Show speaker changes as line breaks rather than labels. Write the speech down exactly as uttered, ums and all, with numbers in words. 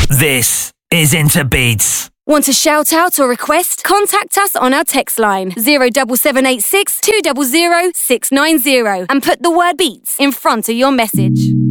This is Into Beats.
Want a shout out or request? Contact us on our text line zero seven seven eight six two zero zero six nine zero and put the word beats in front of your message.